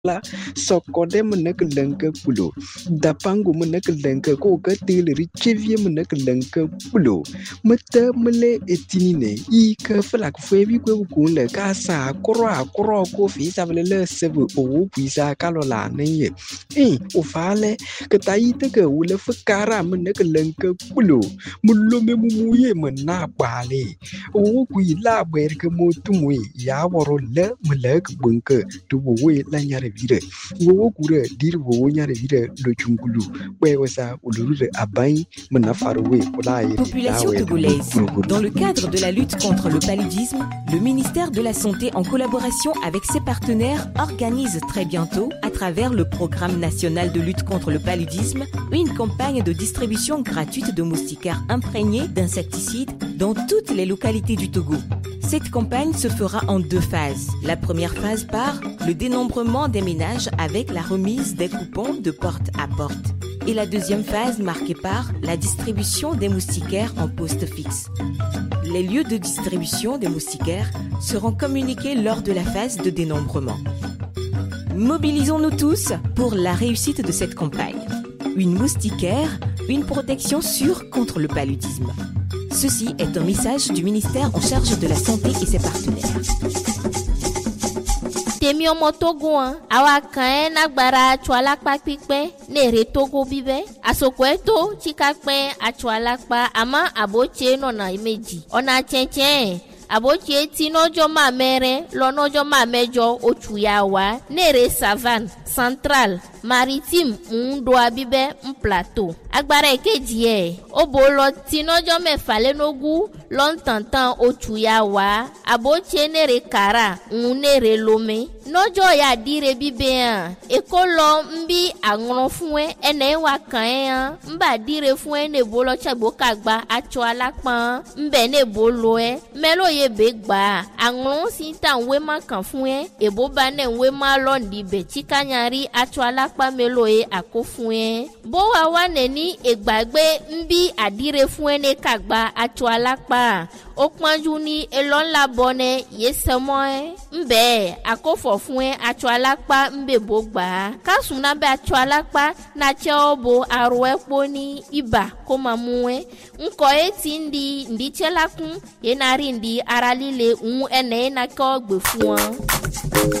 la sokode meneke lenke pulo dapangu meneke lenke ko katile richevie meneke lenke pulo mete mele etinine I ke fela kufebi kwe kunle kasa akoro ko fisa vele sebe o puisa kalola neye ofale ketaite ke wule fukara meneke lenke pulo mulome mumuye mena bale o kuila berke motumwe ya woro le melek bunke tuwe la nyare vire wo kure dir wo nyare vire lo chungulu wesa ulure abai menafarwe kulaye. Population togolaise. Dans le cadre de la lutte contre le paludisme, le ministère de la Santé en collaboration avec ses partenaires organise très bientôt, à travers le programme national de lutte contre le paludisme, une campagne de distribution gratuite de moustiquaires imprégnés d'insecticides dans toutes les localités du Togo. Cette campagne se fera en 2 phases. La première phase par le dénombrement des ménages avec la remise des coupons de porte à porte. Et la deuxième phase marquée par la distribution des moustiquaires en poste fixe. Les lieux de distribution des moustiquaires seront communiqués lors de la phase de dénombrement. Mobilisons-nous tous pour la réussite de cette campagne. Une moustiquaire, une protection sûre contre le paludisme. Ceci est un message du ministère en charge de la santé et ses partenaires. Temi omo Togo awa kan nagbara atwalakpa pipe nere Togo bibe asoko eto chikakpe atwalakpa ama aboche nona imeji ona chenchen aboche ti nojo ma mere lo nojo ma mejo otuyawa nere savane central maritime ndo abibe plateau agbara ekeji obolo ti nojo mefa lenogu lontantan otuyawa aboche nere kara nere lome nojo ya dire bibe ekolo mbi agron fun ene wa kan mba dire fun ne bolo chagbo kagba acho alapan mbe ne bolo melo ye be gba agron si tan we ma kan fun ebo ba ne we ma londi be chikanyari acho alapa melo akofun bo wa ne ni egbagbe mbi adire fun ne kagba acho alapa okpanju ni elonla bone yesemo mbe akofo fún acho alapa mbe bogba kasuna be acho alapa na che obo aro epo ni iba ko mamu nko eti ndi chelakun enari ndi aralile ene na ko gbe fún